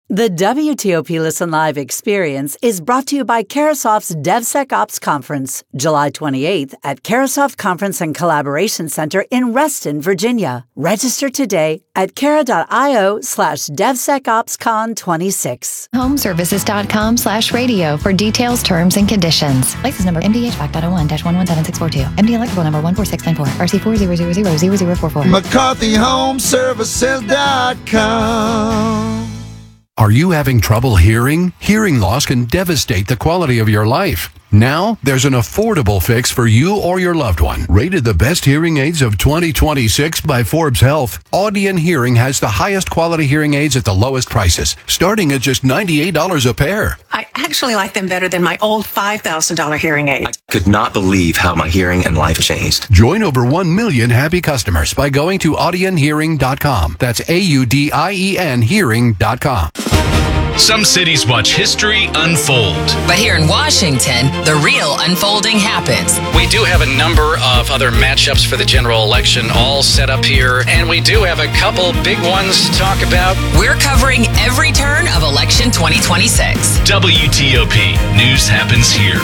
The WTOP Listen Live experience is brought to you by Carasoft's DevSecOps Conference, July 28th at Carasoft Conference and Collaboration Center in Reston, Virginia. Register today at cara.io/DevSecOpsCon26. Homeservices.com/radio for details, terms, and conditions. License number MDH-101-117642. MD electrical number 14694. RC400000044. McCarthyHomeservices.com. Are you having trouble hearing? Hearing loss can devastate the quality of your life. Now, there's an affordable fix for you or your loved one. Rated the best hearing aids of 2026 by Forbes Health, Audion Hearing has the highest quality hearing aids at the lowest prices, starting at just $98 a pair. I actually like them better than my old $5,000 hearing aid. I could not believe how my hearing and life changed. Join over 1 million happy customers by going to audionhearing.com. That's AUDIEN hearing.com. Some cities watch history unfold. But here in Washington, the real unfolding happens. We do have a number of other matchups for the general election all set up here, and we do have a couple big ones to talk about. We're covering every turn of election 2026. WTOP. News happens here.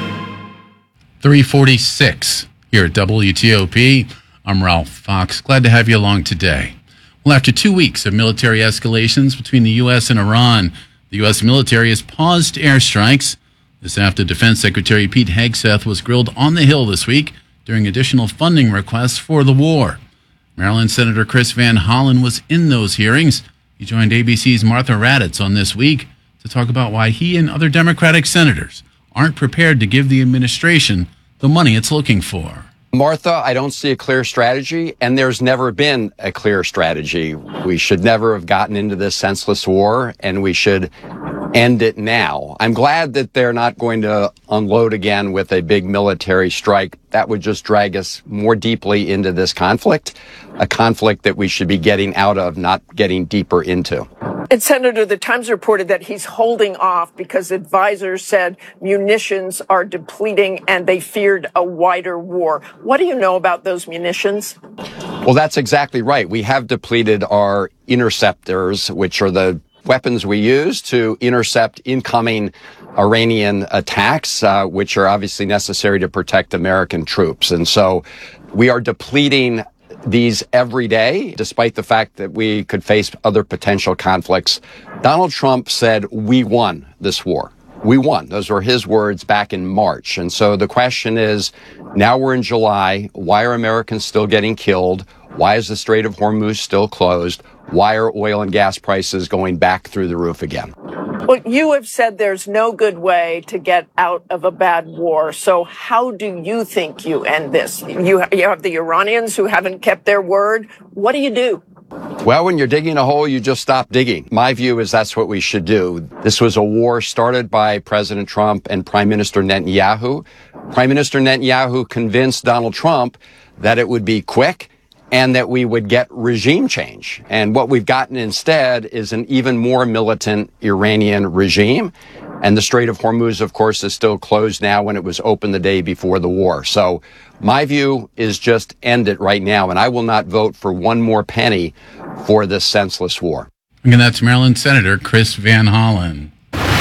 346 here at WTOP. I'm Ralph Fox. Glad to have you along today. Well, after 2 weeks of military escalations between the U.S. and Iran, the U.S. military has paused airstrikes. This after Defense Secretary Pete Hegseth was grilled on the Hill this week during additional funding requests for the war. Maryland Senator Chris Van Hollen was in those hearings. He joined ABC's Martha Raddatz on This Week to talk about why he and other Democratic senators aren't prepared to give the administration the money it's looking for. Martha, I don't see a clear strategy, and there's never been a clear strategy. We should never have gotten into this senseless war, and we should end it now. I'm glad that they're not going to unload again with a big military strike. That would just drag us more deeply into this conflict, a conflict that we should be getting out of, not getting deeper into. And Senator, the Times reported that he's holding off because advisors said munitions are depleting and they feared a wider war. What do you know about those munitions? Well, that's exactly right. We have depleted our interceptors, which are the weapons we use to intercept incoming Iranian attacks, which are obviously necessary to protect American troops. And so we are depleting these every day, despite the fact that we could face other potential conflicts. Donald Trump said, we won this war. We won. Those were his words back in March. And so the question is, now we're in July. Why are Americans still getting killed? Why is the Strait of Hormuz still closed? Why are oil and gas prices going back through the roof again? Well, you have said there's no good way to get out of a bad war. So how do you think you end this? You have the Iranians who haven't kept their word. What do you do? Well, when you're digging a hole, you just stop digging. My view is that's what we should do. This was a war started by President Trump and Prime Minister Netanyahu. Prime Minister Netanyahu convinced Donald Trump that it would be quick and that we would get regime change. And what we've gotten instead is an even more militant Iranian regime. And the Strait of Hormuz, of course, is still closed now when it was open the day before the war. So my view is just end it right now. And I will not vote for one more penny for this senseless war. And that's Maryland Senator Chris Van Hollen.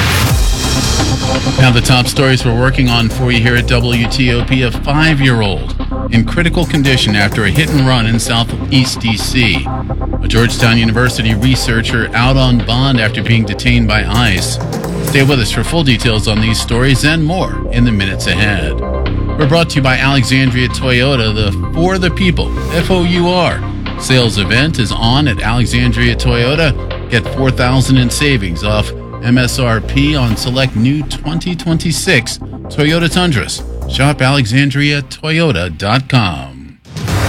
Now the top stories we're working on for you here at WTOP. A 5-year-old in critical condition after a hit and run in southeast D.C. A Georgetown University researcher out on bond after being detained by ICE. Stay with us for full details on these stories and more in the minutes ahead. We're brought to you by Alexandria Toyota, the For the People, FOUR. Sales event is on at Alexandria Toyota. Get $4,000 in savings off MSRP on select new 2026 Toyota Tundras. Shop AlexandriaToyota.com.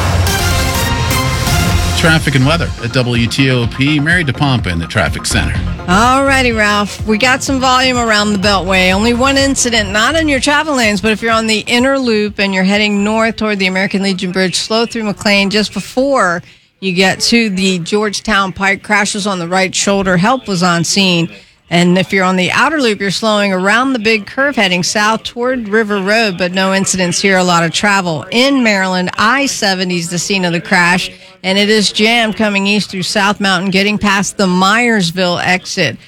Traffic and weather at WTOP. Mary DePompa in the traffic center. All righty, Ralph. We got some volume around the Beltway. Only one incident, not in your travel lanes, but if you're on the inner loop and you're heading north toward the American Legion Bridge, slow through McLean just before you get to the Georgetown Pike. Crashes on the right shoulder. Help was on scene. And if you're on the outer loop, you're slowing around the big curve heading south toward River Road, but no incidents here, a lot of travel. In Maryland, I-70 is the scene of the crash, and it is jammed coming east through South Mountain, getting past the Myersville exit.